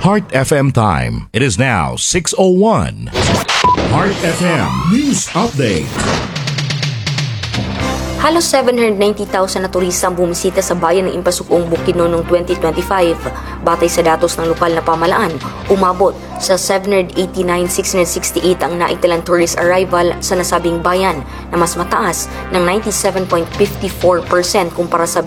Heart FM time. It is now 6:01. Heart FM News Update. Halos 790,000 na turista ang bumisita sa bayan ng Impasugong Bukidnon noong 2025. Batay sa datos ng lokal na pamalaan, umabot sa 789,668 ang naitalang tourist arrival sa nasabing bayan na mas mataas ng 97.54% kumpara sa